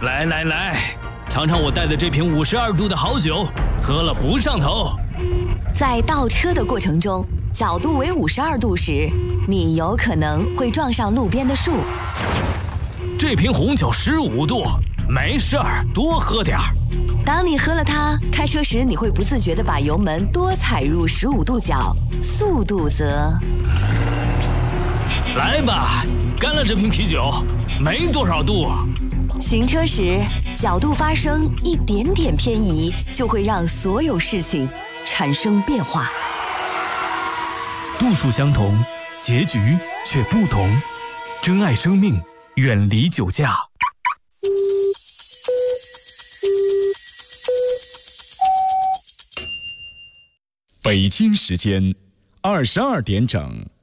来来来，尝尝我带的这瓶52度的好酒，喝了不上头。 在倒车的过程中，角度为52度时，你有可能会撞上路边的树。 这瓶红酒15度，没事儿，多喝点儿。 当你喝了它，开车时你会不自觉地把油门多踩入15度角，速度则…… 来吧，干了这瓶啤酒，没多少度。 行车时，角度发生一点点偏移，就会让所有事情产生变化。 度数相同，结局却不同。珍爱生命，远离酒驾。 北京时间22点整。